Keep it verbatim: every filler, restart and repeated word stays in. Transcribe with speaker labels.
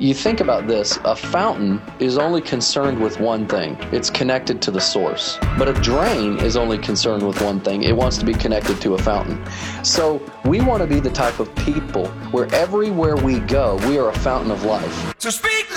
Speaker 1: You think about this, a fountain is only concerned with one thing. It's connected to the source. But a drain is only concerned with one thing. It wants to be connected to a fountain. So we want to be the type of people where everywhere we go, we are a fountain of life.
Speaker 2: So speak